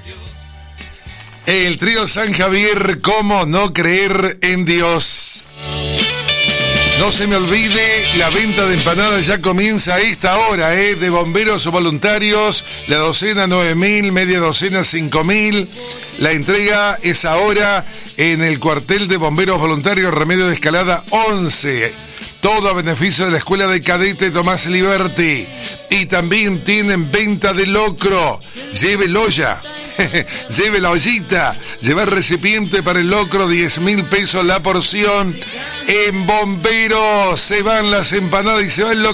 El trío San Javier, ¿cómo no creer en Dios? No se me olvide, la venta de empanadas ya comienza a esta hora, de bomberos o voluntarios, la docena 9.000, media docena 5.000. La entrega es ahora en el cuartel de bomberos voluntarios Remedio de Escalada 11. Todo a beneficio de la Escuela de Cadete Tomás Liberti. Y también tienen venta de locro. Llévelo ya. Lleve la ollita, llevar recipiente para el locro, 10.000 pesos la porción. En Bomberos se van las empanadas y se va el locro.